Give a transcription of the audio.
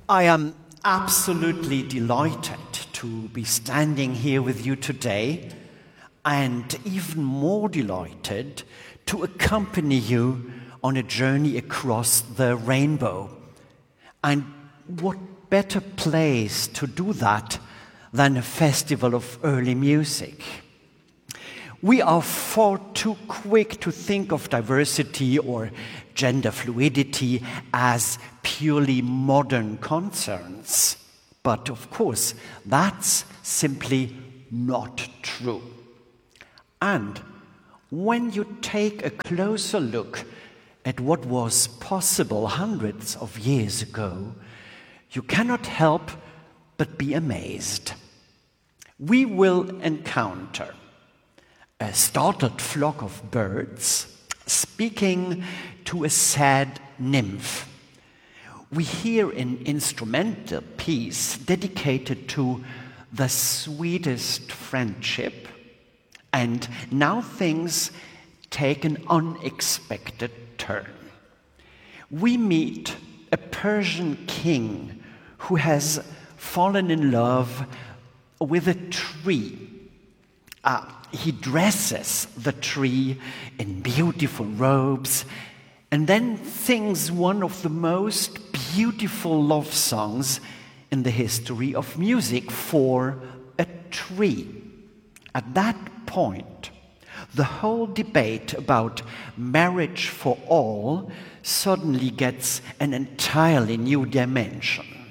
I am absolutely delighted to be standing here with you today, and even more delighted to accompany you on a journey across the rainbow. And what better place to do that than a festival of early music? We are far too quick to think of diversity or gender fluidity as purely modern concerns. But of course, that's simply not true. And when you take a closer look at what was possible hundreds of years ago, you cannot help but be amazed. We will encounter a startled flock of birds speaking to a sad nymph. We hear an instrumental piece dedicated to the sweetest friendship, and now things take an unexpected turn. We meet a Persian king who has fallen in love with a tree. He dresses the tree in beautiful robes and then sings one of the most beautiful love songs in the history of music for a tree. At that point, the whole debate about marriage for all suddenly gets an entirely new dimension.